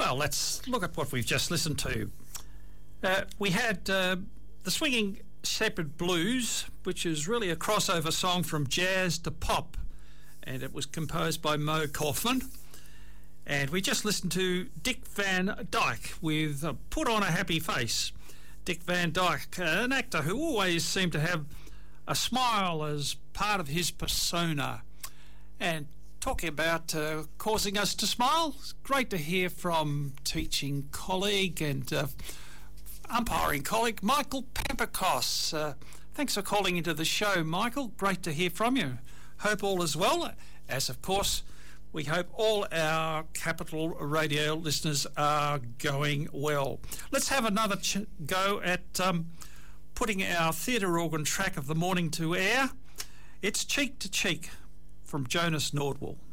Well, let's look at what we've just listened to. We had the Swinging Shepherd Blues, which is really a crossover song from jazz to pop, and it was composed by Mo Kaufman. And we just listened to Dick Van Dyke with Put on a Happy Face. Dick Van Dyke, an actor who always seemed to have a smile as part of his persona. And talking about causing us to smile, it's great to hear from teaching colleague and umpiring colleague Michael Pampakos. Thanks for calling into the show, Michael. Great to hear from you. Hope all is well, as of course we hope all our Capital Radio listeners are going well. Let's have another go at putting our theatre organ track of the morning to air. It's Cheek to Cheek from Jonas Nordwall.